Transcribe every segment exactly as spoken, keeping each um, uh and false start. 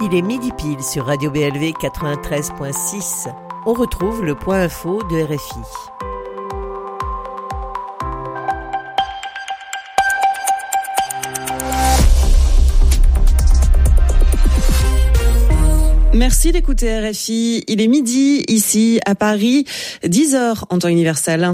Il est midi pile sur Radio B L V quatre-vingt-treize virgule six. On retrouve le point info de R F I. Merci d'écouter R F I. Il est midi ici à Paris, dix heures en temps universel.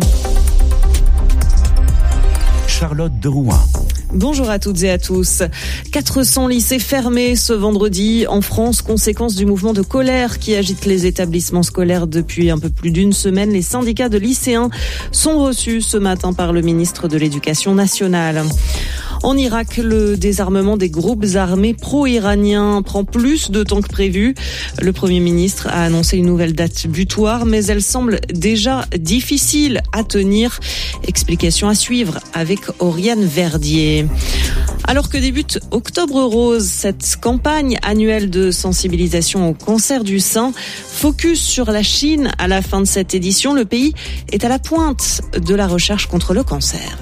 Charlotte de Rouen. Bonjour à toutes et à tous. quatre cents lycées fermés ce vendredi en France, conséquence du mouvement de colère qui agite les établissements scolaires depuis un peu plus d'une semaine. Les syndicats de lycéens sont reçus ce matin par le ministre de l'Éducation nationale. En Irak, le désarmement des groupes armés pro-iraniens prend plus de temps que prévu. Le Premier ministre a annoncé une nouvelle date butoir, mais elle semble déjà difficile à tenir. Explication à suivre avec Oriane Verdier. Alors que débute Octobre Rose, cette campagne annuelle de sensibilisation au cancer du sein, focus sur la Chine. À la fin de cette édition, le pays est à la pointe de la recherche contre le cancer.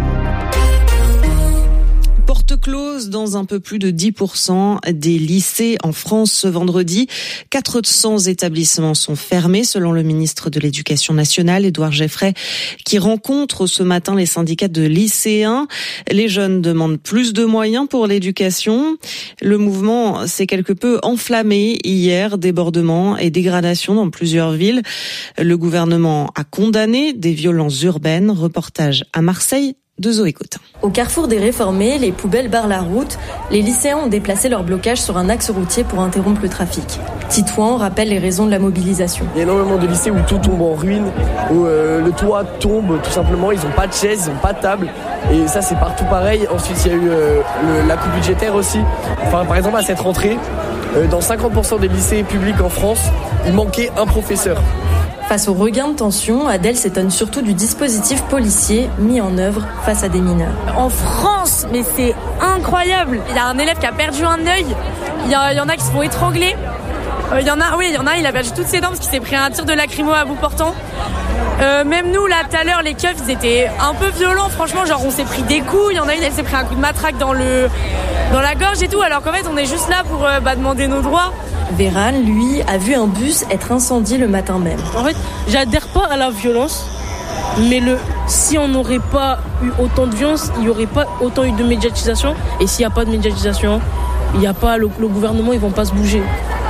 Porte close dans un peu plus de dix pour cent des lycées en France ce vendredi. quatre cents établissements sont fermés selon le ministre de l'Éducation nationale, Édouard Geffray, qui rencontre ce matin les syndicats de lycéens. Les jeunes demandent plus de moyens pour l'éducation. Le mouvement s'est quelque peu enflammé hier, débordements et dégradations dans plusieurs villes. Le gouvernement a condamné des violences urbaines. Reportage à Marseille de Zoé Cotin. Au carrefour des Réformés, les poubelles barrent la route. Les lycéens ont déplacé leur blocage sur un axe routier pour interrompre le trafic. Titouan rappelle les raisons de la mobilisation. Il y a énormément de lycées où tout tombe en ruine, où euh, le toit tombe tout simplement, ils n'ont pas de chaises, ils n'ont pas de table. Et ça, c'est partout pareil. Ensuite, il y a eu euh, le, la coupe budgétaire aussi. Enfin, par exemple, à cette rentrée, euh, dans cinquante pour cent des lycées publics en France, il manquait un professeur. Face au regain de tension, Adèle s'étonne surtout du dispositif policier mis en œuvre face à des mineurs. En France, mais c'est incroyable. Il y a un élève qui a perdu un œil, il y, a, il y en a qui se font étrangler. Euh, il y en a, oui, il y en a, il a perdu toutes ses dents parce qu'il s'est pris un tir de lacrymo à bout portant. Euh, même nous, là, tout à l'heure, les keufs, ils étaient un peu violents, franchement, genre on s'est pris des coups, il y en a une, elle s'est pris un coup de matraque dans le, dans la gorge et tout, alors qu'en fait, on est juste là pour euh, bah, demander nos droits. Véran, lui, a vu un bus être incendié le matin même. En fait, j'adhère pas à la violence, mais le, si on n'aurait pas eu autant de violence, il n'y aurait pas autant eu de médiatisation. Et s'il n'y a pas de médiatisation, il y a pas, le, le gouvernement, ils vont pas se bouger.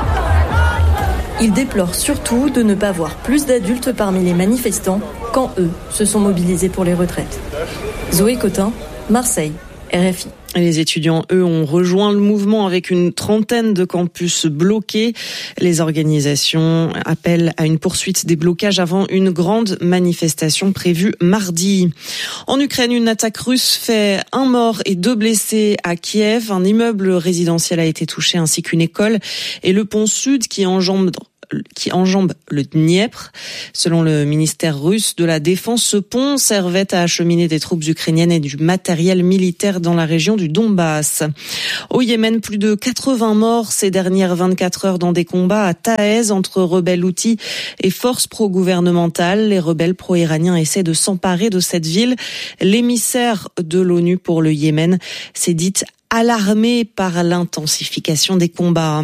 Il déplore surtout de ne pas voir plus d'adultes parmi les manifestants quand eux se sont mobilisés pour les retraites. Zoé Cotin, Marseille, R F I. Les étudiants, eux, ont rejoint le mouvement avec une trentaine de campus bloqués. Les organisations appellent à une poursuite des blocages avant une grande manifestation prévue mardi. En Ukraine, une attaque russe fait un mort et deux blessés à Kiev. Un immeuble résidentiel a été touché ainsi qu'une école et le pont sud qui enjambe qui enjambe le Dniepr. Selon le ministère russe de la Défense, ce pont servait à acheminer des troupes ukrainiennes et du matériel militaire dans la région du Donbass. Au Yémen, plus de quatre-vingts morts ces dernières vingt-quatre heures dans des combats à Taez entre rebelles houthis et forces pro-gouvernementales. Les rebelles pro-iraniens essaient de s'emparer de cette ville. L'émissaire de l'ONU pour le Yémen s'est dite alarmé par l'intensification des combats.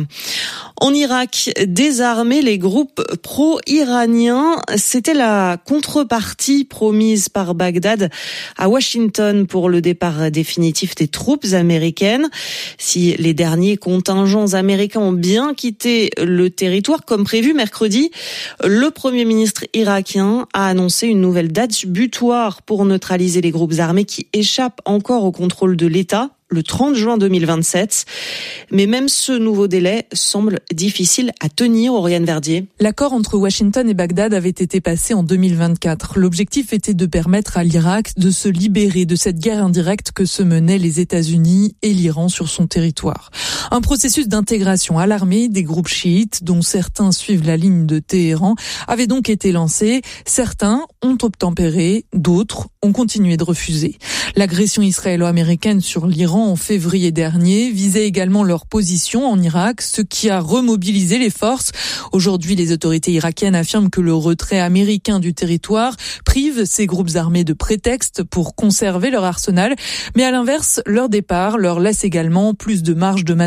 En Irak, désarmer les groupes pro-iraniens, c'était la contrepartie promise par Bagdad à Washington pour le départ définitif des troupes américaines. Si les derniers contingents américains ont bien quitté le territoire comme prévu mercredi, le Premier ministre irakien a annoncé une nouvelle date butoir pour neutraliser les groupes armés qui échappent encore au contrôle de l'État, le trente juin deux mille vingt-sept. Mais même ce nouveau délai semble difficile à tenir, Oriane Verdier. L'accord entre Washington et Bagdad avait été passé en deux mille vingt-quatre. L'objectif était de permettre à l'Irak de se libérer de cette guerre indirecte que se menaient les États-Unis et l'Iran sur son territoire. Un processus d'intégration à l'armée des groupes chiites, dont certains suivent la ligne de Téhéran, avait donc été lancé. Certains ont obtempéré, d'autres ont continué de refuser. L'agression israélo-américaine sur l'Iran en février dernier visait également leur position en Irak, ce qui a remobilisé les forces. Aujourd'hui, les autorités irakiennes affirment que le retrait américain du territoire prive ces groupes armés de prétextes pour conserver leur arsenal. Mais à l'inverse, leur départ leur laisse également plus de marge de manœuvre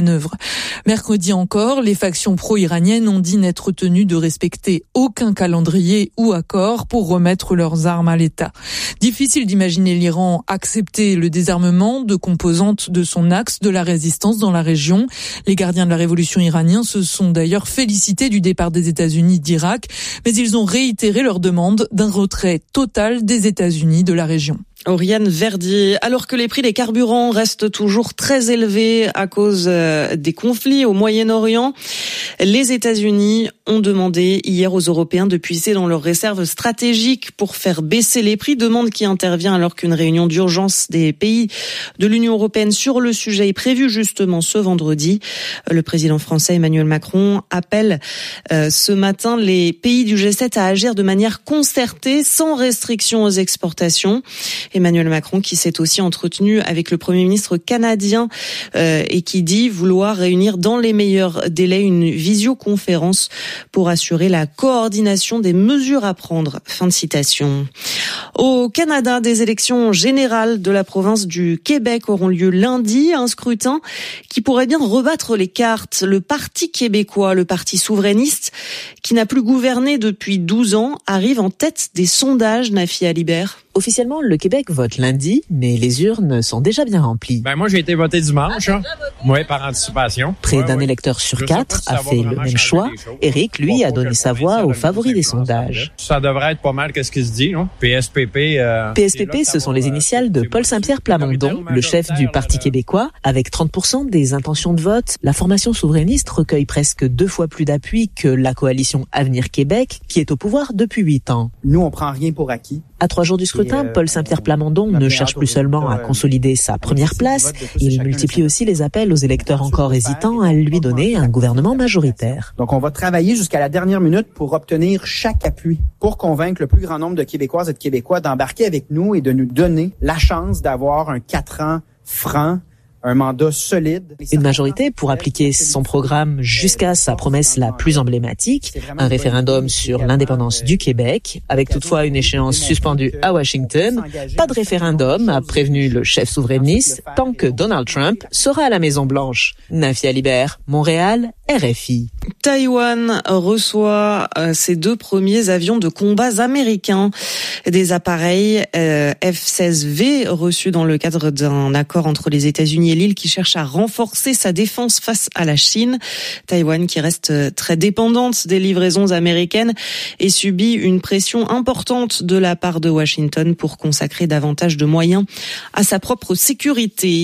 manœuvre. Mercredi encore, les factions pro-iraniennes ont dit n'être tenues de respecter aucun calendrier ou accord pour remettre leurs armes à l'État. Difficile d'imaginer l'Iran accepter le désarmement de composantes de son axe de la résistance dans la région. Les gardiens de la révolution iranienne se sont d'ailleurs félicités du départ des États-Unis d'Irak, mais ils ont réitéré leur demande d'un retrait total des États-Unis de la région. Oriane Verdier, alors que les prix des carburants restent toujours très élevés à cause des conflits au Moyen-Orient, les États-Unis ont demandé hier aux Européens de puiser dans leurs réserves stratégiques pour faire baisser les prix, demande qui intervient alors qu'une réunion d'urgence des pays de l'Union européenne sur le sujet est prévue justement ce vendredi. Le président français Emmanuel Macron appelle euh, ce matin les pays du G sept à agir de manière concertée, sans restriction aux exportations. Emmanuel Macron qui s'est aussi entretenu avec le Premier ministre canadien euh, et qui dit vouloir réunir dans les meilleurs délais une visioconférence pour assurer la coordination des mesures à prendre. Fin de citation. Au Canada, des élections générales de la province du Québec auront lieu lundi. Un scrutin qui pourrait bien rebattre les cartes. Le Parti québécois, le parti souverainiste, qui n'a plus gouverné depuis douze ans, arrive en tête des sondages, Nafi Alibert. Officiellement, le Québec vote lundi, mais les urnes sont déjà bien remplies. Ben moi, j'ai été voté dimanche, hein. Oui, par anticipation. Près ouais, d'un ouais. électeur sur quatre a fait le même choix. Éric, lui, a donné sa voix au favori des sondages. Ça devrait être pas mal qu'est-ce qui se dit, non? P S P P. Euh, P S P P, ce sont les initiales de Paul Saint-Pierre Plamondon, le chef du Parti québécois. Avec trente pour cent des intentions de vote, la formation souverainiste recueille presque deux fois plus d'appui que la coalition Avenir Québec, qui est au pouvoir depuis huit ans. Nous, on prend rien pour acquis. À trois jours du scrutin, euh, Paul Saint-Pierre Plamondon ne cherche plus seulement à consolider sa première place, il multiplie aussi les appels aux électeurs encore hésitants à lui donner un gouvernement majoritaire. Donc on va travailler jusqu'à la dernière minute pour obtenir chaque appui, pour convaincre le plus grand nombre de Québécoises et de Québécois d'embarquer avec nous et de nous donner la chance d'avoir un quatre ans franc, un mandat solide. Une majorité pour appliquer son programme jusqu'à sa promesse la plus emblématique, un référendum sur l'indépendance du Québec, avec toutefois une échéance suspendue à Washington. Pas de référendum, a prévenu le chef souverainiste, tant que Donald Trump sera à la Maison-Blanche. Nafi Alibert, Montréal, R F I. Taïwan reçoit euh, ses deux premiers avions de combat américains. Des appareils euh, F seize V reçus dans le cadre d'un accord entre les États-Unis et l'île qui cherche à renforcer sa défense face à la Chine. Taïwan qui reste très dépendante des livraisons américaines et subit une pression importante de la part de Washington pour consacrer davantage de moyens à sa propre sécurité.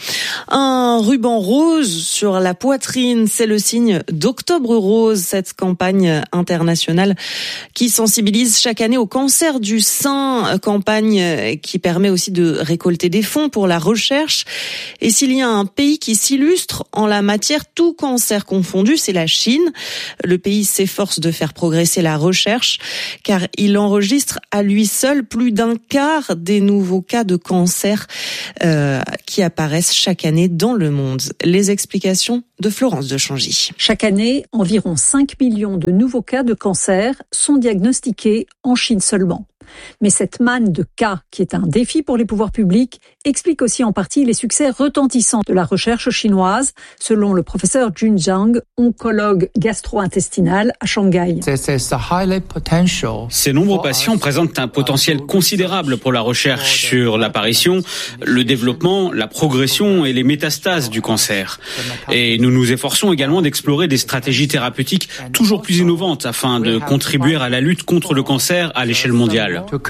Un ruban rose sur la poitrine, c'est le signe d'Octobre Rose, cette campagne internationale qui sensibilise chaque année au cancer du sein, campagne qui permet aussi de récolter des fonds pour la recherche. Et s'il y a un pays qui s'illustre en la matière, tout cancer confondu, c'est la Chine. Le pays s'efforce de faire progresser la recherche car il enregistre à lui seul plus d'un quart des nouveaux cas de cancer euh, qui apparaissent chaque année dans le monde. Les explications de Florence de Changy. Chaque année, environ cinq millions de nouveaux cas de cancer sont diagnostiqués en Chine seulement. Mais cette manne de cas, qui est un défi pour les pouvoirs publics, explique aussi en partie les succès retentissants de la recherche chinoise, selon le professeur Jun Zhang, oncologue gastro-intestinal à Shanghai. Ces nombreux patients présentent un potentiel considérable pour la recherche sur l'apparition, le développement, la progression et les métastases du cancer. Et nous nous efforçons également d'explorer des stratégies thérapeutiques toujours plus innovantes afin de contribuer à la lutte contre le cancer à l'échelle mondiale.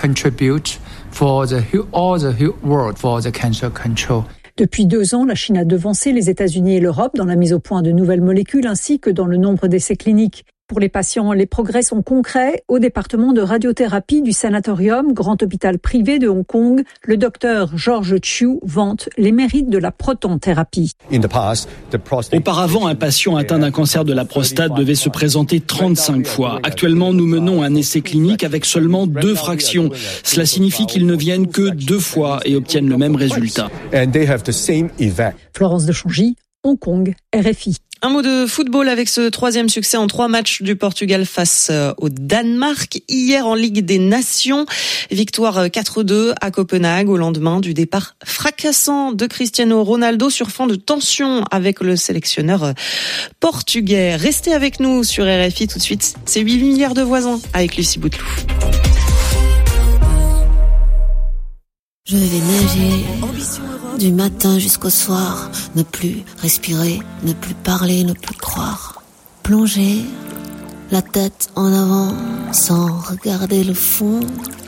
Depuis deux ans, la Chine a devancé les États-Unis et l'Europe dans la mise au point de nouvelles molécules ainsi que dans le nombre d'essais cliniques. Pour les patients, les progrès sont concrets. Au département de radiothérapie du sanatorium, grand hôpital privé de Hong Kong, le docteur George Chiu vante les mérites de la protonthérapie. Auparavant, un patient atteint d'un cancer de la prostate devait se présenter trente-cinq fois. Actuellement, nous menons un essai clinique avec seulement deux fractions. Cela signifie qu'ils ne viennent que deux fois et obtiennent le même résultat. Florence de Changy, Hong Kong, R F I. Un mot de football avec ce troisième succès en trois matchs du Portugal face au Danemark. Hier en Ligue des Nations, victoire quatre deux à Copenhague au lendemain du départ fracassant de Cristiano Ronaldo sur fond de tension avec le sélectionneur portugais. Restez avec nous sur R F I tout de suite. C'est huit milliards de voisins avec Lucie Bouteloup. Je vais nager du matin jusqu'au soir, ne plus respirer, ne plus parler, ne plus croire. Plonger la tête en avant sans regarder le fond.